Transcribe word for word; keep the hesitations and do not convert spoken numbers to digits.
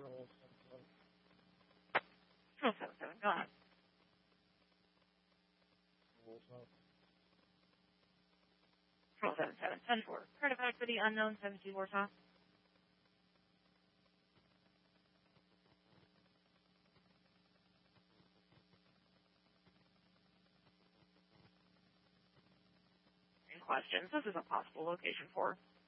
Control seven seven, go ahead. Control seven seven, ten four. Certified for the unknown seven two Warsaw. Questions. This is a possible location for